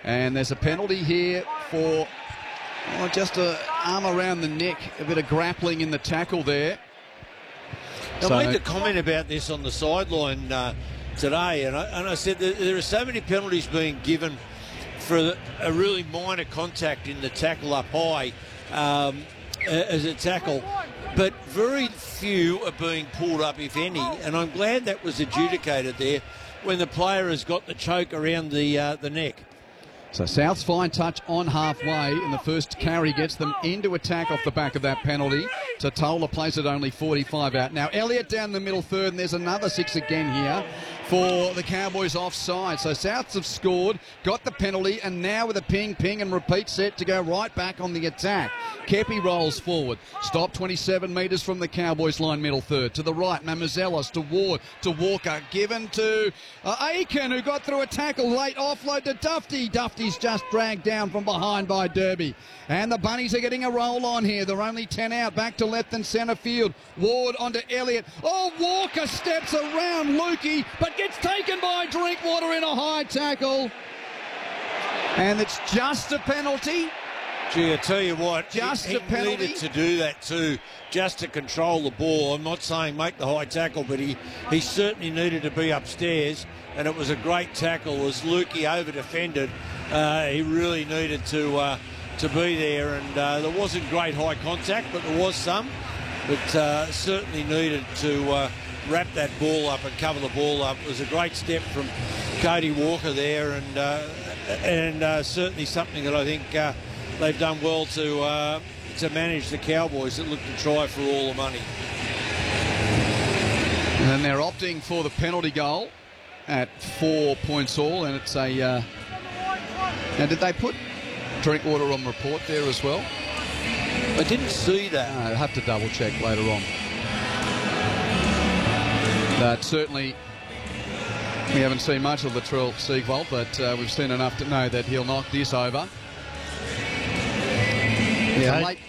And there's a penalty here for just an arm around the neck, a bit of grappling in the tackle there. I made the comment about this on the sideline today, and I said that there are so many penalties being given for a really minor contact in the tackle up high as a tackle, but very few are being pulled up, if any, and I'm glad that was adjudicated there when the player has got the choke around the neck. So South's fine touch on halfway, and the first carry gets them into attack off the back of that penalty. Totola plays it only 45 out. Now Elliott down the middle third, and there's another 6 again here for the Cowboys offside. So Souths have scored, got the penalty, and now with a ping and repeat set to go right back on the attack. Kepi rolls forward, stop 27 metres from the Cowboys line, middle third. To the right, Mamazelos to Ward, to Walker, given to Aiken, who got through a tackle late, offload to Dufty. Dufty's just dragged down from behind by Derby. And the Bunnies are getting a roll on here. They're only 10 out, back to left and centre field. Ward onto Elliott. Oh, Walker steps around Lukey, but gets taken by Drinkwater in a high tackle. And it's just a penalty. Gee, I tell you what, just he a penalty. Needed to do that too, just to control the ball. I'm not saying make the high tackle, but he certainly needed to be upstairs, and it was a great tackle. As Lukey over-defended, he really needed to be there, and there wasn't great high contact, but there was some. But certainly needed to wrap that ball up and cover the ball up. It was a great step from Cody Walker there, and certainly something that I think they've done well to manage the Cowboys that look to try for all the money. And they're opting for the penalty goal at 4 points all, and it's a... Now, did they put Drinkwater on report there as well? I didn't see that. I'll have to double check later on. But certainly we haven't seen much of Latrell Siegwald, but we've seen enough to know that he'll knock this over. Yeah,